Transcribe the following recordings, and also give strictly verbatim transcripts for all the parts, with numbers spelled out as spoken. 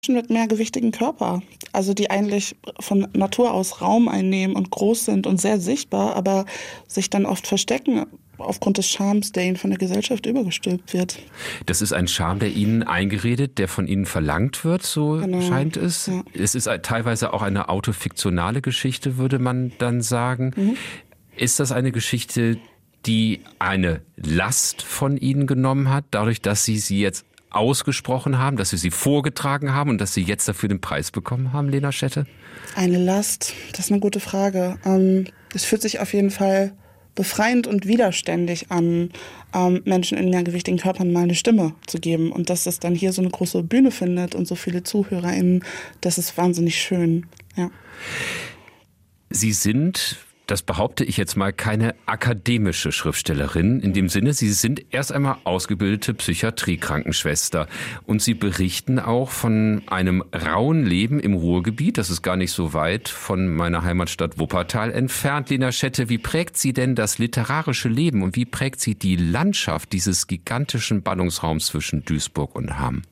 Menschen mit mehrgewichtigen Körper. Also die eigentlich von Natur aus Raum einnehmen und groß sind und sehr sichtbar, aber sich dann oft verstecken aufgrund des Charmes, der ihnen von der Gesellschaft übergestülpt wird. Das ist ein Charme, der Ihnen eingeredet, der von Ihnen verlangt wird, so genau. Scheint es. Ja. Es ist teilweise auch eine autofiktionale Geschichte, würde man dann sagen. Mhm. Ist das eine Geschichte, die eine Last von Ihnen genommen hat, dadurch, dass Sie sie jetzt ausgesprochen haben, dass Sie sie vorgetragen haben und dass Sie jetzt dafür den Preis bekommen haben, Lena Schette? Eine Last, das ist eine gute Frage. Ähm, es fühlt sich auf jeden Fall befreiend und widerständig an, ähm, Menschen in mehrgewichtigen Körpern mal eine Stimme zu geben. Und dass es dann hier so eine große Bühne findet und so viele ZuhörerInnen, das ist wahnsinnig schön. Ja. Sie sind, das behaupte ich jetzt mal, keine akademische Schriftstellerin. In dem Sinne, Sie sind erst einmal ausgebildete Psychiatrie-Krankenschwester. Und Sie berichten auch von einem rauen Leben im Ruhrgebiet. Das ist gar nicht so weit von meiner Heimatstadt Wuppertal entfernt. Lena Schette, wie prägt Sie denn das literarische Leben und wie prägt Sie die Landschaft dieses gigantischen Ballungsraums zwischen Duisburg und Hamm?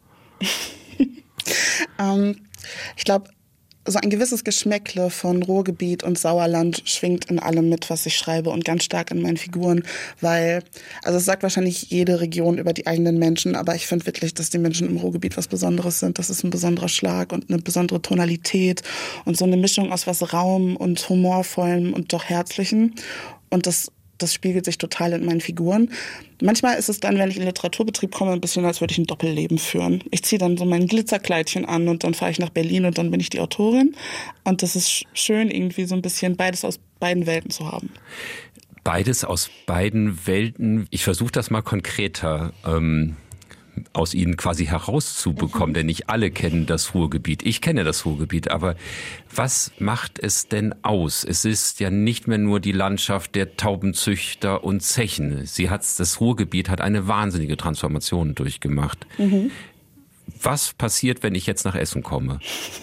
ähm, ich glaube, so ein gewisses Geschmäckle von Ruhrgebiet und Sauerland schwingt in allem mit, was ich schreibe und ganz stark in meinen Figuren, weil, also es sagt wahrscheinlich jede Region über die eigenen Menschen, aber ich finde wirklich, dass die Menschen im Ruhrgebiet was Besonderes sind. Das ist ein besonderer Schlag und eine besondere Tonalität und so eine Mischung aus was Raum und Humorvollem und doch Herzlichem und das Das spiegelt sich total in meinen Figuren. Manchmal ist es dann, wenn ich in den Literaturbetrieb komme, ein bisschen, als würde ich ein Doppelleben führen. Ich ziehe dann so mein Glitzerkleidchen an und dann fahre ich nach Berlin und dann bin ich die Autorin. Und das ist schön, irgendwie so ein bisschen beides aus beiden Welten zu haben. Beides aus beiden Welten. Ich versuche das mal konkreter ähm aus Ihnen quasi herauszubekommen, mhm. denn nicht alle kennen das Ruhrgebiet. Ich kenne das Ruhrgebiet, aber was macht es denn aus? Es ist ja nicht mehr nur die Landschaft der Taubenzüchter und Zechen. Sie hat's, das Ruhrgebiet hat eine wahnsinnige Transformation durchgemacht. Mhm. Was passiert, wenn ich jetzt nach Essen komme?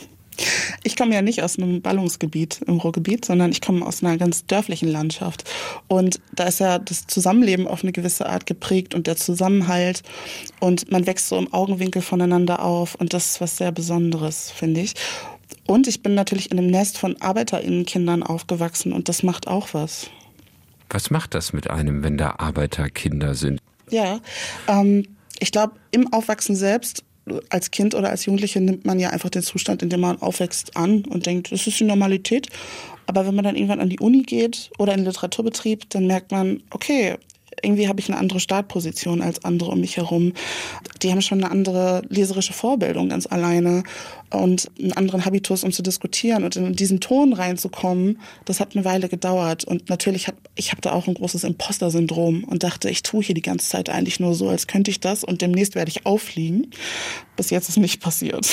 Ich komme ja nicht aus einem Ballungsgebiet im Ruhrgebiet, sondern ich komme aus einer ganz dörflichen Landschaft. Und da ist ja das Zusammenleben auf eine gewisse Art geprägt und der Zusammenhalt. Und man wächst so im Augenwinkel voneinander auf. Und das ist was sehr Besonderes, finde ich. Und ich bin natürlich in einem Nest von ArbeiterInnenkindern aufgewachsen und das macht auch was. Was macht das mit einem, wenn da Arbeiterkinder sind? Ja, ähm, ich glaube, im Aufwachsen selbst als Kind oder als Jugendliche nimmt man ja einfach den Zustand, in dem man aufwächst, an und denkt, das ist die Normalität. Aber wenn man dann irgendwann an die Uni geht oder in den Literaturbetrieb, dann merkt man, okay, irgendwie habe ich eine andere Startposition als andere um mich herum. Die haben schon eine andere leserische Vorbildung ganz alleine und einen anderen Habitus, um zu diskutieren. Und in diesen Ton reinzukommen, das hat eine Weile gedauert. Und natürlich, hab, ich habe da auch ein großes Imposter-Syndrom und dachte, ich tue hier die ganze Zeit eigentlich nur so, als könnte ich das und demnächst werde ich auffliegen. Bis jetzt ist nicht passiert.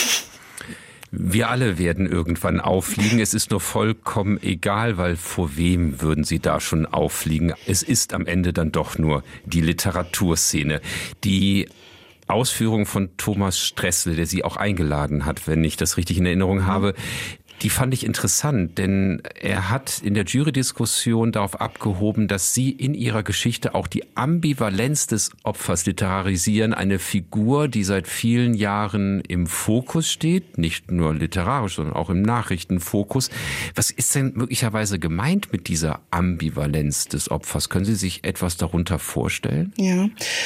Wir alle werden irgendwann auffliegen. Es ist nur vollkommen egal, weil vor wem würden Sie da schon auffliegen? Es ist am Ende dann doch nur die Literaturszene. Die Ausführung von Thomas Stressle, der Sie auch eingeladen hat, wenn ich das richtig in Erinnerung habe, die fand ich interessant, denn er hat in der Jury-Diskussion darauf abgehoben, dass Sie in Ihrer Geschichte auch die Ambivalenz des Opfers literarisieren. Eine Figur, die seit vielen Jahren im Fokus steht, nicht nur literarisch, sondern auch im Nachrichtenfokus. Was ist denn möglicherweise gemeint mit dieser Ambivalenz des Opfers? Können Sie sich etwas darunter vorstellen? Ja.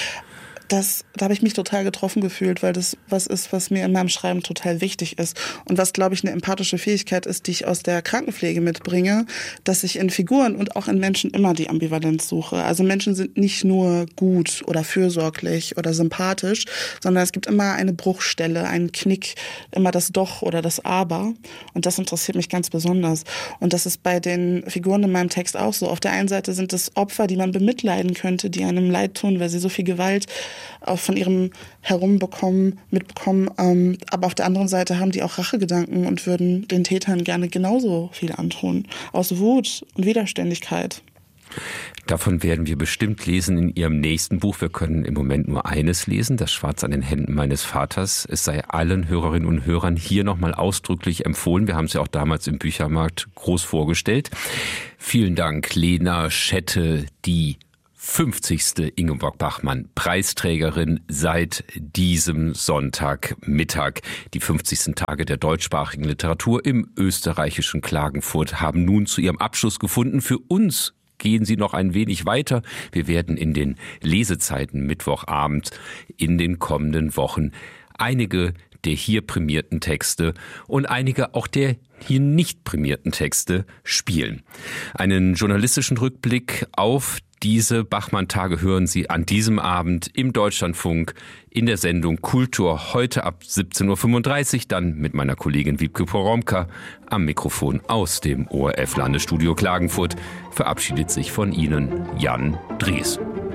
Das, da habe ich mich total getroffen gefühlt, weil das was ist, was mir in meinem Schreiben total wichtig ist. Und was, glaube ich, eine empathische Fähigkeit ist, die ich aus der Krankenpflege mitbringe, dass ich in Figuren und auch in Menschen immer die Ambivalenz suche. Also Menschen sind nicht nur gut oder fürsorglich oder sympathisch, sondern es gibt immer eine Bruchstelle, einen Knick, immer das Doch oder das Aber. Und das interessiert mich ganz besonders. Und das ist bei den Figuren in meinem Text auch so. Auf der einen Seite sind es Opfer, die man bemitleiden könnte, die einem leid tun, weil sie so viel Gewalt auch von ihrem Herumbekommen, mitbekommen. Ähm, aber auf der anderen Seite haben die auch Rachegedanken und würden den Tätern gerne genauso viel antun. Aus Wut und Widerständigkeit. Davon werden wir bestimmt lesen in Ihrem nächsten Buch. Wir können im Moment nur eines lesen, das Schwarz an den Händen meines Vaters. Es sei allen Hörerinnen und Hörern hier nochmal ausdrücklich empfohlen. Wir haben es ja auch damals im Büchermarkt groß vorgestellt. Vielen Dank, Lena Schette, die fünfzigste Ingeborg Bachmann Preisträgerin seit diesem Sonntagmittag. Die fünfzigsten Tage der deutschsprachigen Literatur im österreichischen Klagenfurt haben nun zu ihrem Abschluss gefunden. Für uns gehen sie noch ein wenig weiter. Wir werden in den Lesezeiten Mittwochabend in den kommenden Wochen einige der hier prämierten Texte und einige auch der hier nicht prämierten Texte spielen. Einen journalistischen Rückblick auf diese Bachmann-Tage hören Sie an diesem Abend im Deutschlandfunk in der Sendung Kultur heute ab siebzehn Uhr fünfunddreißig, dann mit meiner Kollegin Wiebke Poromka am Mikrofon aus dem O R F-Landesstudio Klagenfurt. Verabschiedet sich von Ihnen Jan Drees.